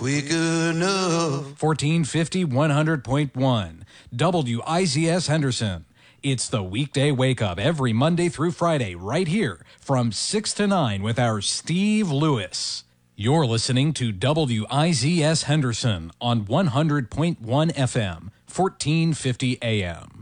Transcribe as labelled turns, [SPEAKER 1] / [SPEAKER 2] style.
[SPEAKER 1] Wake enough.
[SPEAKER 2] 1450 100.1 WIZS Henderson. It's the weekday wake up every Monday through Friday right here from 6 to 9 with our Steve Lewis. You're listening to WIZS Henderson on 100.1 FM, 1450 AM.